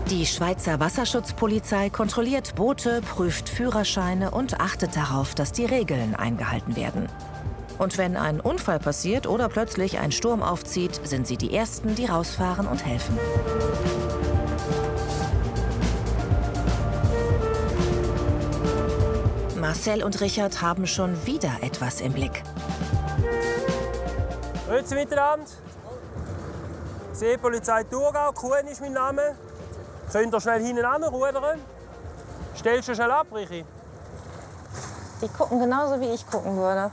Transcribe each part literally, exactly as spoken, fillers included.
Die Schweizer Wasserschutzpolizei kontrolliert Boote, prüft Führerscheine und achtet darauf, dass die Regeln eingehalten werden. Und wenn ein Unfall passiert oder plötzlich ein Sturm aufzieht, sind sie die Ersten, die rausfahren und helfen. Marcel und Richard haben schon wieder etwas im Blick. Grüezi miteinander. Seepolizei Thurgau, Kuhn ist mein Name. Könnt ihr schnell hinten anrudern? Stellst du schnell ab, Richi? Die gucken genauso, wie ich gucken würde.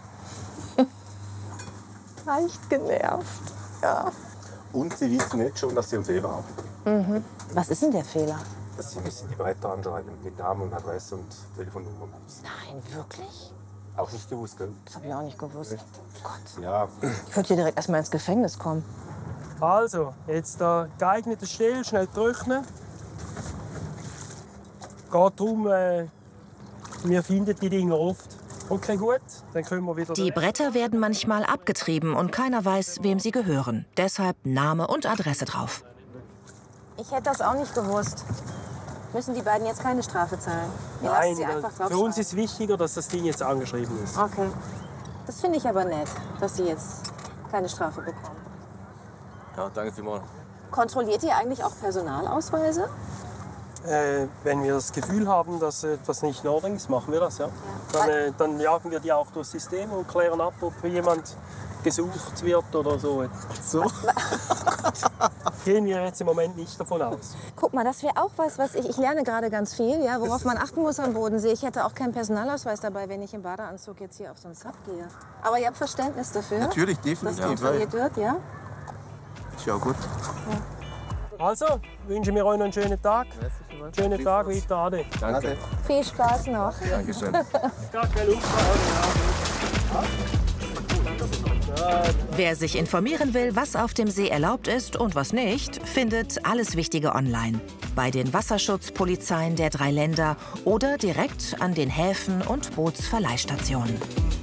Leicht genervt, ja. Und sie wissen jetzt schon, dass sie einen Fehler haben. Mhm. Was ist denn der Fehler? Dass sie müssen die Bretter anschreiben mit Namen und Adresse und Telefonnummer. Nein, wirklich? Auch nicht gewusst, gell? Das habe ich auch nicht gewusst. Nee. Oh Gott. Ja. Ich würde hier direkt erst mal ins Gefängnis kommen. Also, jetzt der geeignete Stelle, schnell trocknen. Geht darum, äh, wir finden die Dinge oft. Okay, gut, dann können wir wieder... Die Bretter werden manchmal abgetrieben und keiner weiß, wem sie gehören. Deshalb Name und Adresse drauf. Ich hätte das auch nicht gewusst. Müssen die beiden jetzt keine Strafe zahlen? Wir Nein, lassen sie einfach für uns draufschreiben. ist wichtiger, dass das Ding jetzt angeschrieben ist. Okay. Das finde ich aber nett, dass sie jetzt keine Strafe bekommen. Ja, danke vielmals. Kontrolliert ihr eigentlich auch Personalausweise? Äh, wenn wir das Gefühl haben, dass etwas nicht in Ordnung ist, machen wir das, ja. Ja. Dann, äh, dann jagen wir die auch durchs System und klären ab, ob jemand gesucht wird oder so. So gehen wir jetzt im Moment nicht davon aus. Guck mal, das wäre auch was, was ich... Ich lerne gerade ganz viel, ja, worauf man achten muss am Bodensee. Ich hätte auch keinen Personalausweis dabei, wenn ich im Badeanzug jetzt hier auf so einen Sub gehe. Aber ihr habt Verständnis dafür? Natürlich, Dass definitiv. kontrolliert wird, ja? Ist ja gut. Also, wünschen wir euch noch einen schönen Tag. Schönen Tag weiter, Ade. Danke. Viel Spaß noch. Dankeschön. Gar keine Wer sich informieren will, was auf dem See erlaubt ist und was nicht, findet alles Wichtige online. Bei den Wasserschutzpolizeien der drei Länder oder direkt an den Häfen und Bootsverleihstationen.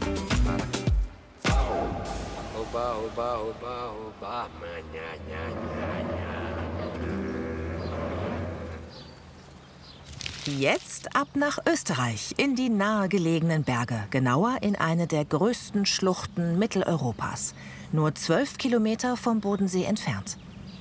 Oba, oba, oba, oba, manya, nya, nya, nya. Jetzt ab nach Österreich, in die nahegelegenen Berge, genauer in eine der größten Schluchten Mitteleuropas. Nur zwölf Kilometer vom Bodensee entfernt.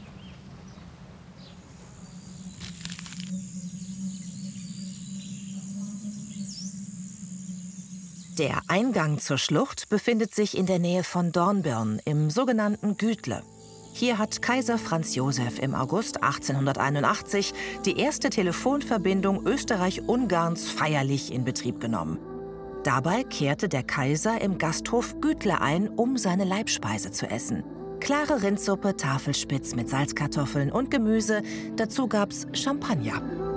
Der Eingang zur Schlucht befindet sich in der Nähe von Dornbirn im sogenannten Gütle. Hier hat Kaiser Franz Josef im August achtzehnhunderteinundachtzig die erste Telefonverbindung Österreich-Ungarns feierlich in Betrieb genommen. Dabei kehrte der Kaiser im Gasthof Gütle ein, um seine Leibspeise zu essen. Klare Rindsuppe, Tafelspitz mit Salzkartoffeln und Gemüse, dazu gab's Champagner.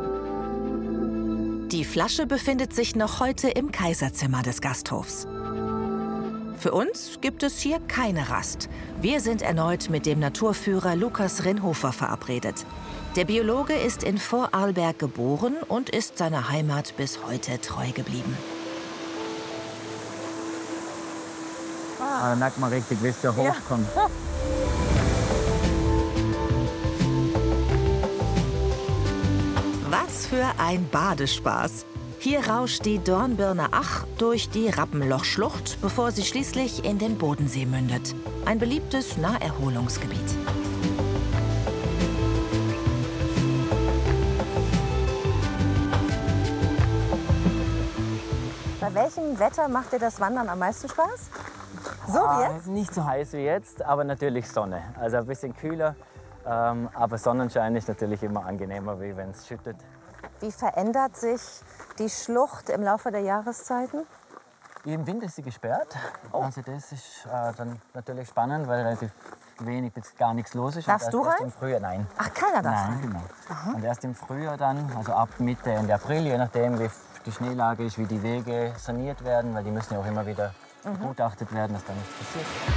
Die Flasche befindet sich noch heute im Kaiserzimmer des Gasthofs. Für uns gibt es hier keine Rast. Wir sind erneut mit dem Naturführer Lukas Rinhofer verabredet. Der Biologe ist in Vorarlberg geboren und ist seiner Heimat bis heute treu geblieben. Ah, da merkt man richtig, wie es da hochkommt. Ja. Was für ein Badespaß! Hier rauscht die Dornbirner Ach durch die Rappenlochschlucht, bevor sie schließlich in den Bodensee mündet. Ein beliebtes Naherholungsgebiet. Bei welchem Wetter macht dir das Wandern am meisten Spaß? So wie Ah, jetzt? nicht so heiß wie jetzt, aber natürlich Sonne. Also ein bisschen kühler, ähm, aber Sonnenschein ist natürlich immer angenehmer, wie wenn es schüttet. Wie verändert sich die Schlucht im Laufe der Jahreszeiten? Im Winter ist sie gesperrt. Oh. Also das ist äh, dann natürlich spannend, weil relativ wenig bis gar nichts los ist. Darfst Und du erst rein? Im Frühjahr, nein. Ach, keiner darf Nein, rein. genau. Und erst im Frühjahr dann, also ab Mitte, Ende April, je nachdem wie die Schneelage ist, wie die Wege saniert werden, weil die müssen ja auch immer wieder begutachtet werden, dass da nichts passiert.